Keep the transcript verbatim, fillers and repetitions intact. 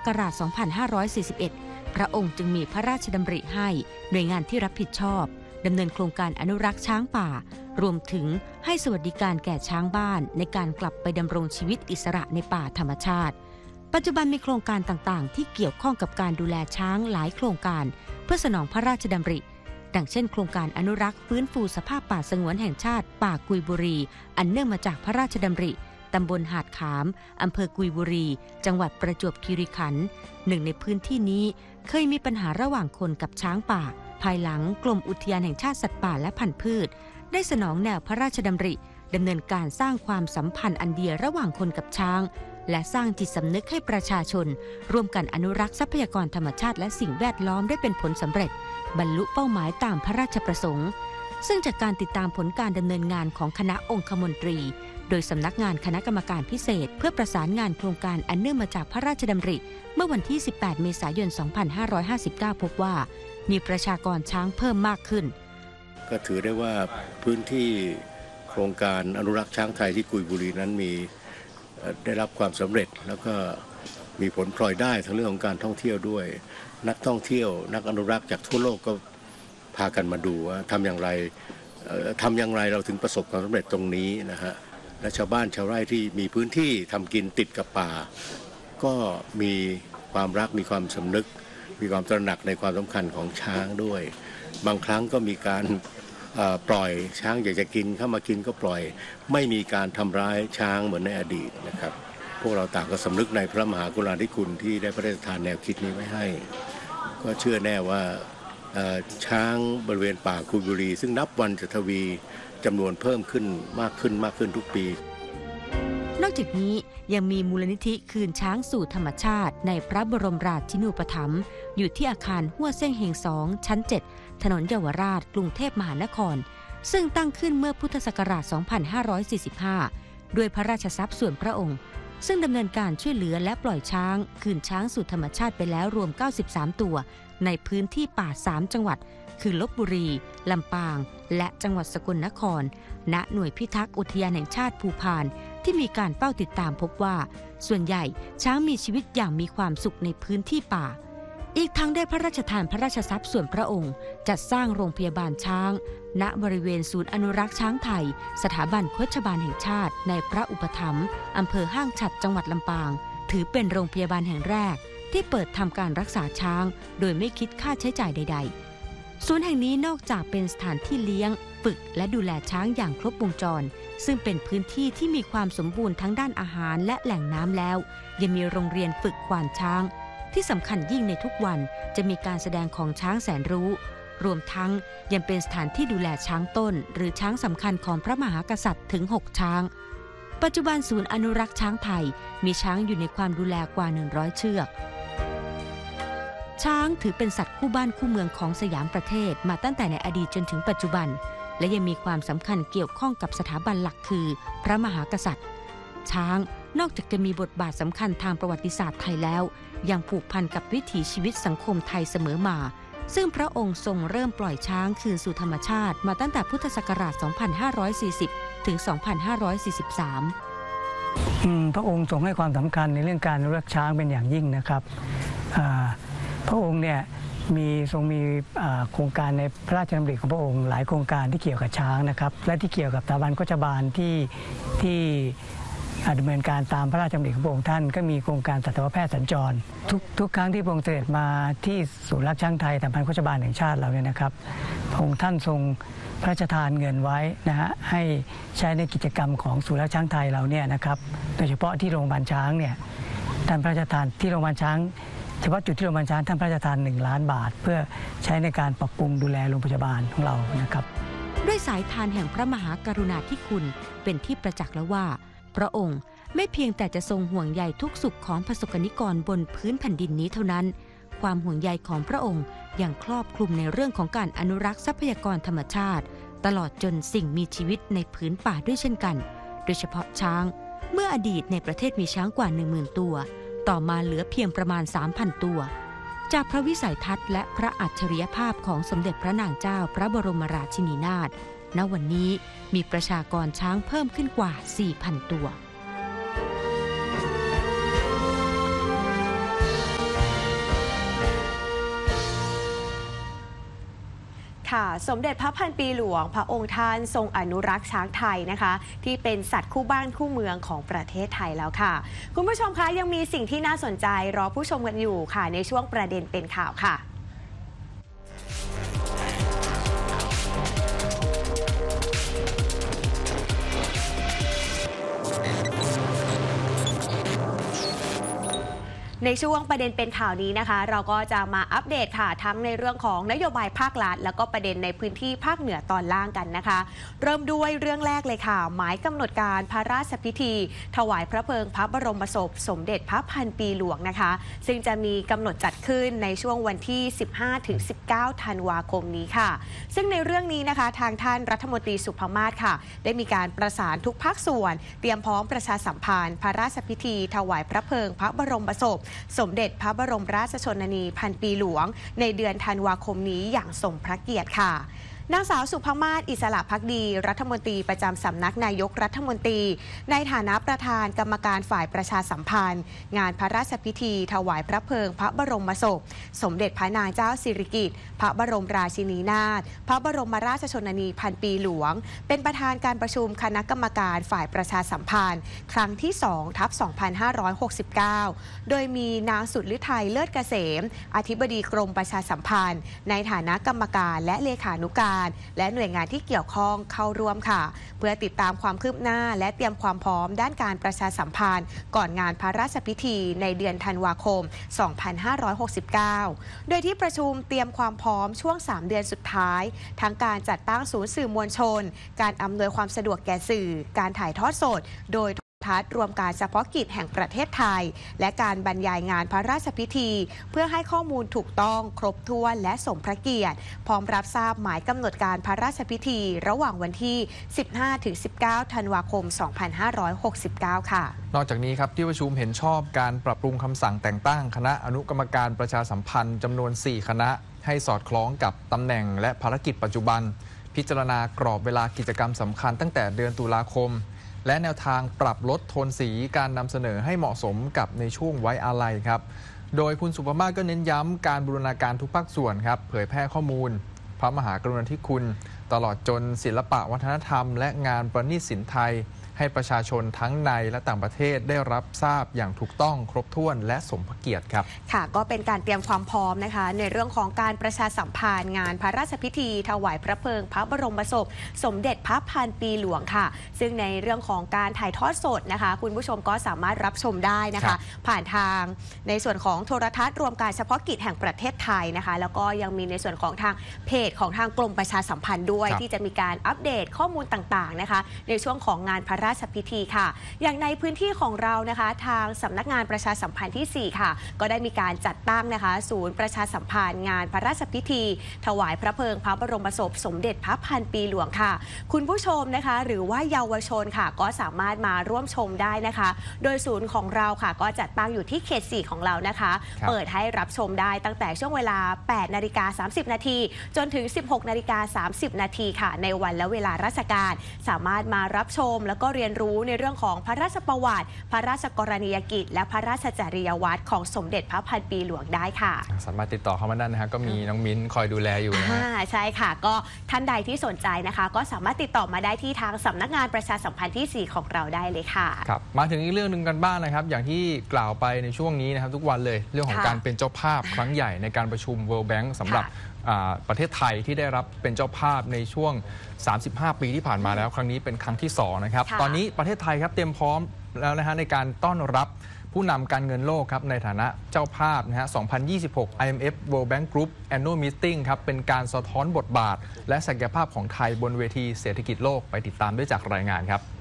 กราช สองพันห้าร้อยสี่สิบเอ็ด พระองค์จึงมีพระราชดำริให้หน่วยงานที่รับผิดชอบดำเนินโครงการอนุรักษ์ช้างป่ารวมถึงให้สวัสดิการแก่ช้างบ้านในการกลับไปดำรงชีวิตอิสระในป่าธรรมชาติปัจจุบันมีโครงการต่างๆที่เกี่ยวข้องกับการดูแลช้างหลายโครงการเพื่อสนองพระราชดำริดังเช่นโครงการอนุรักษ์ฟื้นฟูสภาพป่าสงวนแห่งชาติป่ากุยบุรีอันเนื่องมาจากพระราชดำริตำบลหาดขามอำเภอกุยบุรีจังหวัดประจวบคีรีขันธ์หนึ่งในพื้นที่นี้เคยมีปัญหาระหว่างคนกับช้างป่าภายหลังกรมอุทยานแห่งชาติสัตว์ป่าและพันธุ์พืชได้สนองแนวพระราชดำริดำเนินการสร้างความสัมพันธ์อันเดียวระหว่างคนกับช้างและสร้างจิตสำนึกให้ประชาชนร่วมกันอนุรักษ์ทรัพยากรธรรมชาติและสิ่งแวดล้อมได้เป็นผลสำเร็จบรรลุเป้าหมายตามพระราชประสงค์ซึ่งจากการติดตามผลการดำเนินงานของคณะองคมนตรีโดยสำนักงานคณะกรรมการพิเศษเพื่อประสานงานโครงการอันเนื่องมาจากพระราชดำริเมื่อวันที่สิบแปดเมษายนสองพันห้าร้อยห้าสิบเก้าพบว่ามีประชากรช้างเพิ่มมากขึ้นก็ถือได้ว่าพื้นที่โครงการอนุรักษ์ช้างไทยที่กุยบุรีนั้นมีได้รับความสำเร็จแล้วก็มีผลพลอยได้ทั้งเรื่องของการท่องเที่ยวด้วยนักท่องเที่ยวนักอนุรักษ์จากทั่วโลกก็พากันมาดูว่าทำอย่างไรทำอย่างไรเราถึงประสบความสำเร็จตรงนี้นะฮะและชาวบ้านชาวไร่ที่มีพื้นที่ทำกินติดกับป่าก็มีความรักมีความสำนึกมีความตระหนักในความสำคัญของช้างด้วยบางครั้งก็มีการปล่อยช้างอยากจะกินเข้ามากินก็ปล่อยไม่มีการทำร้ายช้างเหมือนในอดีตนะครับพวกเราต่างก็สำนึกในพระมหากรุณาธิคุณที่ได้พระราชทานแนวคิดนี้ไว้ให้ก็เชื่อแน่ว่าช้างบริเวณป่ากุยบุรีซึ่งนับวันจะทวีจำนวนเพิ่มขึ้นมากขึ้นมากขึ้นทุกปีนอกจากนี้ยังมีมูลนิธิคืนช้างสู่ธรรมชาติในพระบรมราชินูปถัมภ์อยู่ที่อาคารหัวเส้งเฮงสองชั้นเจ็ดถนนเยาวราชกรุงเทพมหานครซึ่งตั้งขึ้นเมื่อพุทธศักราช สองพันห้าร้อยสี่สิบห้า ด้วยพระราชทรัพย์ส่วนพระองค์ซึ่งดำเนินการช่วยเหลือและปล่อยช้างคืนช้างสู่ธรรมชาติไปแล้วรวมเก้าสิบสามตัวในพื้นที่ป่าสามจังหวัดคือลพบุรีลำปางและจังหวัดสกลนครณหน่วยพิทักษ์อุทยานแห่งชาติภูพานที่มีการเฝ้าติดตามพบว่าส่วนใหญ่ช้างมีชีวิตอย่างมีความสุขในพื้นที่ป่าอีกทั้งได้พระราชทานพระราชทรัพย์ส่วนพระองค์จัดสร้างโรงพยาบาลช้างณบริเวณศูนย์อนุรักษ์ช้างไทยสถาบันโฆษบาลแห่งชาติในพระอุปถัมภ์อำเภอห้างฉัตรจังหวัดลำปางถือเป็นโรงพยาบาลแห่งแรกที่เปิดทำการรักษาช้างโดยไม่คิดค่าใช้จ่ายใดๆศูนย์แห่งนี้นอกจากเป็นสถานที่เลี้ยงฝึกและดูแลช้างอย่างครบวงจรซึ่งเป็นพื้นที่ที่มีความสมบูรณ์ทั้งด้านอาหารและแหล่งน้ำแล้วยังมีโรงเรียนฝึกควานช้างที่สำคัญยิ่งในทุกวันจะมีการแสดงของช้างแสนรู้รวมทั้งยังเป็นสถานที่ดูแลช้างต้นหรือช้างสำคัญของพระมหากษัตริย์ถึงหกช้างปัจจุบันศูนย์อนุรักษ์ช้างไทยมีช้างอยู่ในความดูแลกว่าหนึ่งร้อยเชือกช้างถือเป็นสัตว์คู่บ้านคู่เมืองของสยามประเทศมาตั้งแต่ในอดีตจนถึงปัจจุบันและยังมีความสำคัญเกี่ยวข้องกับสถาบันหลักคือพระมหากษัตริย์ช้างนอกจากจะมีบทบาทสำคัญทางประวัติศาสตร์ไทยแล้วยังผูกพันกับวิถีชีวิตสังคมไทยเสมอมาซึ่งพระองค์ทรงเริ่มปล่อยช้างคืนสู่ธรรมชาติมาตั้งแต่พุทธศักราช สองพันห้าร้อยสี่สิบ ถึง สองพันห้าร้อยสี่สิบสามพระองค์ทรงให้ความสำคัญในเรื่องการอนุรักษ์ช้างเป็นอย่างยิ่งนะครับพระองค์เนี่ยมีทรงมีโครงการในพระราชดำริของพระองค์หลายโครงการที่เกี่ยวกับช้างนะครับและที่เกี่ยวกับสถาบันโฆษบาลที่ที่ดำเนินการตามพระราชดำริของพระองค์ท่านก็มีโครงการสัตวแพทย์สัญจรทุกทุกครั้งที่พระองค์เสด็จมาที่ศูนย์รักช้างไทยสถาบันโฆษบาลแห่งชาติเราเนี่ยนะครับพระองค์ท่านทรงพระราชทานเงินไว้นะฮะให้ใช้ในกิจกรรมของศูนย์รักช้างไทยเราเนี่ยนะครับโดยเฉพาะที่โรงพยาบาลช้างเนี่ยท่านพระราชทานที่โรงพยาบาลช้างเฉพาะจุดที่โรงพยาบาลช้างท่านพระราชทานหนึ่งล้านบาทเพื่อใช้ในการปรับปรุงดูแลโรงพยาบาลของเรานะครับด้วยสายทานแห่งพระมหากรุณาธิคุณเป็นที่ประจักษ์แล้วว่าพระองค์ไม่เพียงแต่จะทรงห่วงใยทุกสุขของประสบนิกรบนพื้นแผ่นดินนี้เท่านั้นความห่วงใยของพระองค์ยังครอบคลุมในเรื่องของการอนุรักษ์ทรัพยากรธรรมชาติตลอดจนสิ่งมีชีวิตในพื้นป่าด้วยเช่นกันโดยเฉพาะช้างเมื่ออดีตในประเทศมีช้างกว่า หนึ่งหมื่น ตัวต่อมาเหลือเพียงประมาณ สามพัน ตัวจากพระวิสัยทัศน์และพระอัจฉริยภาพของสมเด็จพระนางเจ้าพระบรมราชินีนาถณวันนี้มีประชากรช้างเพิ่มขึ้นกว่า สี่พัน ตัวค่ะสมเด็จพระพันปีหลวงพระองค์ท่านทรงอนุรักษ์ช้างไทยนะคะที่เป็นสัตว์คู่บ้านคู่เมืองของประเทศไทยแล้วค่ะคุณผู้ชมคะยังมีสิ่งที่น่าสนใจรอผู้ชมกันอยู่ค่ะในช่วงประเด็นเป็นข่าวค่ะในช่วงประเด็นเป็นข่าวนี้นะคะเราก็จะมาอัปเดตค่ะทั้งในเรื่องของนโยบายภาครัฐแล้วก็ประเด็นในพื้นที่ภาคเหนือตอนล่างกันนะคะเริ่มด้วยเรื่องแรกเลยค่ะหมายกำหนดการพระราชพิธีถวายพระเพลิงพระบรมศพสมเด็จพระพันปีหลวงนะคะซึ่งจะมีกำหนดจัดขึ้นในช่วงวันที่ สิบห้าถึงสิบเก้า ธันวาคมนี้ค่ะซึ่งในเรื่องนี้นะคะทางท่านรัฐมนตรีสุภมาศค่ะได้มีการประสานทุกภาคส่วนเตรียมพร้อมประชาสัมพันธ์พระราชพิธีถวายพระเพลิงพระบรมศพสมเด็จพระบรมราชชนนีพันปีหลวงในเดือนธันวาคมนี้อย่างสมพระเกียรติค่ะนางสาวสุภมาศอิสระภักดีรัฐมนตรีประจำสำนักนายกรัฐมนตรีในฐานะประธานกรรมการฝ่ายประชาสัมพันธ์งานพระราชพิธีถวายพระเพลิงพระบรมศพสมเด็จพระนางเจ้าสิริกิติ์พระบรมราชินีนาถพระบรมราชชนนีพันปีหลวงเป็นประธานการประชุมคณะกรรมการฝ่ายประชาสัมพันธ์ครั้งที่สองทับสองพันห้าร้อยหกสิบเก้าโดยมีนางสุดฤทัยเลิศเกษมอธิบดีกรมประชาสัมพันธ์ในฐานะกรรมการและเลขานุการและหน่วยงานที่เกี่ยวข้องเข้าร่วมค่ะเพื่อติดตามความคืบหน้าและเตรียมความพร้อมด้านการประชาสัมพันธ์ก่อนงานพระราชพิธีในเดือนธันวาคม สองพันห้าร้อยหกสิบเก้า โดยที่ประชุมเตรียมความพร้อมช่วง สาม เดือนสุดท้ายทั้งการจัดตั้งศูนย์สื่อมวลชนการอำนวยความสะดวกแก่สื่อการถ่ายทอดสดโดยทัศน์รวมการเฉพาะกิจแห่งประเทศไทยและการบรรยายงานพระราชพิธีเพื่อให้ข้อมูลถูกต้องครบถ้วนและสมพระเกียรติพร้อมรับทราบหมายกำหนดการพระราชพิธีระหว่างวันที่ สิบห้าถึงสิบเก้า ธันวาคม สองพันห้าร้อยหกสิบเก้า ค่ะนอกจากนี้ครับที่ประชุมเห็นชอบการปรับปรุงคำสั่งแต่งตั้งคณะอนุกรรมการประชาสัมพันธ์จำนวน สี่ คณะให้สอดคล้องกับตำแหน่งและภารกิจปัจจุบันพิจารณากรอบเวลากิจกรรมสำคัญตั้งแต่เดือนตุลาคมและแนวทางปรับลดโทนสีการนำเสนอให้เหมาะสมกับในช่วงไว้อาลัยครับโดยคุณสุภมาศก็เน้นย้ำการบูรณาการทุกภาคส่วนครับเผยแพร่ข้อมูลพระมหากรุณาธิคุณตลอดจนศิลปะวัฒนธรรมและงานประณีตศิลป์ไทยให้ประชาชนทั้งในและต่างประเทศได้รับทราบอย่างถูกต้องครบถ้วนและสมพระเกียรติครับค่ะก็เป็นการเตรียมความพร้อมนะคะในเรื่องของการประชาสัมพันธ์งานพระราชพิธีถวายพระเพลิงพระบรมศพสมเด็จพระพันปีหลวงค่ะซึ่งในเรื่องของการถ่ายทอดสดนะคะคุณผู้ชมก็สามารถรับชมได้นะคะผ่านทางในส่วนของโทรทัศน์รวมการเฉพาะกิจแห่งประเทศไทยนะคะแล้วก็ยังมีในส่วนของทางเพจของทางกรมประชาสัมพันธ์ด้วยที่จะมีการอัปเดตข้อมูลต่างๆนะคะในช่วงของงานพระราชพิธีค่ะอย่างในพื้นที่ของเรานะคะทางสำนักงานประชาสัมพันธ์ที่สี่ค่ะก็ได้มีการจัดตั้งนะคะศูนย์ประชาสัมพันธ์งานพระราชพิธีถวายพระเพลิงพระบรมศพสมเด็จพระพันปีหลวงค่ะคุณผู้ชมนะคะหรือว่าเยาวชนค่ะก็สามารถมาร่วมชมได้นะคะโดยศูนย์ของเราค่ะก็จัดตั้งอยู่ที่เขตสี่ของเรานะคะเปิดให้รับชมได้ตั้งแต่ช่วงเวลา แปดนาฬิกาสามสิบ นาทีจนถึง สิบหกนาฬิกาสามสิบ นาทีค่ะในวันและเวลาราชการสามารถมารับชมแล้วก็เรียนรู้ในเรื่องของพระราชประวัติพระราชกรณียกิจและพระราชจริยวัตรของสมเด็จพระพันปีหลวงได้ค่ะสามารถติดต่อเข้ามาได้นะฮะก็มีน้องมิ้นคอยดูแลอยู่นะฮะใช่ค่ะก็ท่านใดที่สนใจนะคะก็สามารถติดต่อมาได้ที่ทางสำนักงานประชาสัมพันธ์ที่สี่ของเราได้เลยค่ะครับมาถึงอีกเรื่องหนึ่งกันบ้างนะครับอย่างที่กล่าวไปในช่วงนี้นะครับทุกวันเลยเรื่องของการเป็นเจ้าภาพครั้งใหญ่ในการประชุม World Bank สำหรับประเทศไทยที่ได้รับเป็นเจ้าภาพในช่วงสามสิบห้าปีที่ผ่านมาแล้วครั้งนี้เป็นครั้งที่สองนะครับตอนนี้ประเทศไทยครับเตรียมพร้อมแล้วนะฮะในการต้อนรับผู้นำการเงินโลกครับในฐานะเจ้าภาพนะฮะสองพันยี่สิบหก ไอ เอ็ม เอฟ World Bank Group Annual Meeting ครับเป็นการสะท้อนบทบาทและศักยภาพของไทยบนเวทีเศรษฐกิจโลกไปติดตามด้วยจากรายงานครับ